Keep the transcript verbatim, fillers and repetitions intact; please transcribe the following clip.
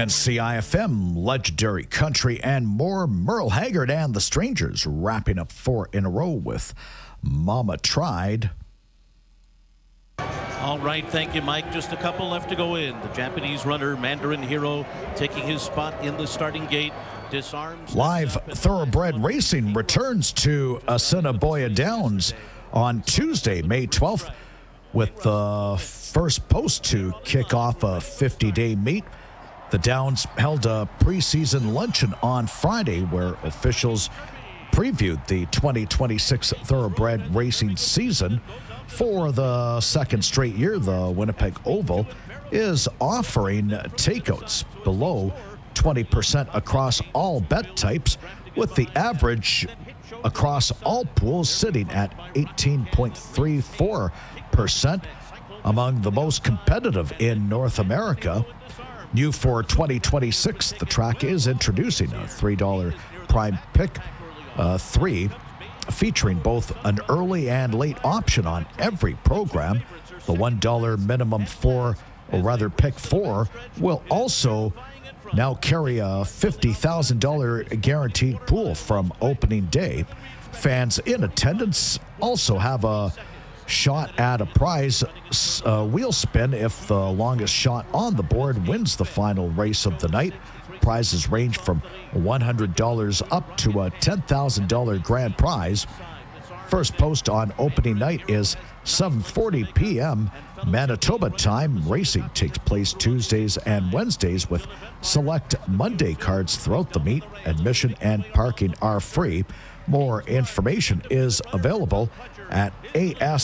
And C I F M, Legendary Country, and more. Merle Haggard and the Strangers wrapping up four in a row with Mama Tried. All right, thank you, Mike. Just a couple left to go in. The Japanese runner, Mandarin Hero, taking his spot in the starting gate. Disarms. Live thoroughbred racing returns to Assiniboia Downs on Tuesday, May twelfth, with the first post to kick off a fifty-day meet. The Downs held a preseason luncheon on Friday where officials previewed the twenty twenty-six thoroughbred racing season. For the second straight year, the Winnipeg Oval is offering takeouts below twenty percent across all bet types, with the average across all pools sitting at eighteen point three four percent, among the most competitive in North America. New for twenty twenty-six, the track is introducing a three dollar prime pick uh, three, featuring both an early and late option on every program. The one dollar minimum four, or rather pick four, will also now carry a fifty thousand dollars guaranteed pool from opening day. Fans in attendance also have a shot at a prize uh, wheel spin if the longest shot on the board wins the final race of the night. Prizes range from one hundred dollars up to a ten thousand dollars grand prize. First post on opening night is seven forty p.m. Manitoba time. Racing takes place Tuesdays and Wednesdays with select Monday cards throughout the meet. Admission and parking are free. More information is available at A S